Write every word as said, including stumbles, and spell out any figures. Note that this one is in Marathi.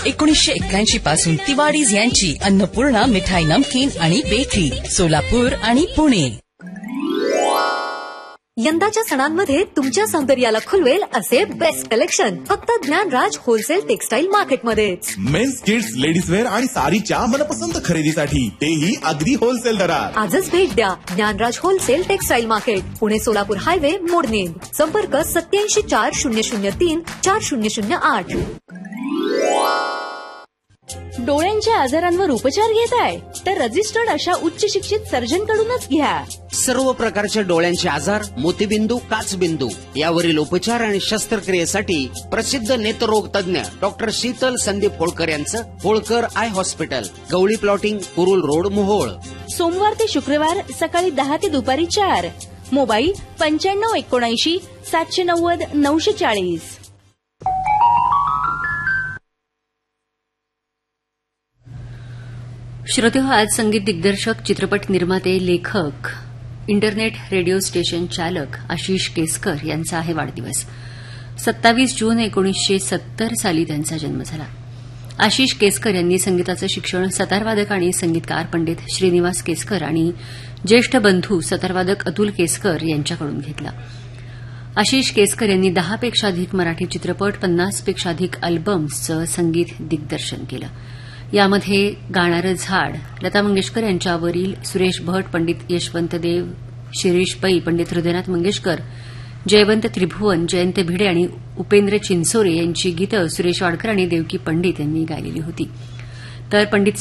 एकोणीसशे एक्क्याऐंशी पासून तिवाडीज यांची अन्नपूर्णा मिठाई नमकीन आणि बेकरी, सोलापूर आणि पुणे. यंदाच्या सणांमध्ये तुमच्या सौंदर्याला खुलवेल असे बेस्ट कलेक्शन फक्त Dnyanraj wholesale textile मार्केटमध्येच. Men's, kids, ladies wear आणि साडीच्या मनपसंत खरेदीसाठी तेही अगदी होलसेल दरात. आजच भेट द्या Dnyanraj wholesale textile market, Pune Solapur highway, मोडनेर. संपर्क सत्याऐंशी चार शून्य शून्य तीन चार शून्य शून्य आठ. डोळ्यांच्या आजारांवर उपचार घेताय तर रजिस्टर्ड अशा उच्च शिक्षित सर्जनकडूनच घ्या. सर्व प्रकारचे डोळ्यांचे आजार, मोतीबिंदू, काचबिंदू यावरील उपचार आणि शस्त्रक्रियेसाठी प्रसिद्ध नेत्ररोग तज्ञ डॉक्टर शीतल संदीप होळकर यांचं Holkar I hospital, Gawali plotting, Kurul road, Mohol. सोमवार ते शुक्रवार सकाळी दहा ते दुपारी चार. मोबाईल पंच्याण्णव एकोणऐंशी सातशे नव्वद नऊशे चाळीस. श्रोते हो, आज संगीत दिग्दर्शक, चित्रपट निर्माते, लेखक, इंटरनेट रेडिओ स्टेशन चालक आशिष केसकर यांचा आहे वाढदिवस. सत्तावीस जून एकोणीसशे सत्तर साली त्यांचा जन्म झाला. आशिष केसकर यांनी संगीताचं शिक्षण सतारवादक आणि संगीतकार पंडित श्रीनिवास केसकर आणि ज्येष्ठ बंधू सतारवादक अतुल केसकर यांच्याकडून घेतलं. आशिष केसकर यांनी दहापेक्षा अधिक मराठी चित्रपट, पन्नासपेक्षा अधिक अल्बम्सचं संगीत दिग्दर्शन केलं. यामध्ये गाणारं झाड, लता मंगेशकर यांच्यावरील सुरेश भट, पंडित यशवंत देव, शिरीष पै, पंडित हृदयनाथ मंगेशकर, जयवंत त्रिभुवन, जयंत भिडे आणि उपेंद्र चिंचोरे यांची गीतं सुरेश वाडकर आणि देवकी पंडित यांनी गायलेली होती. तर पंडित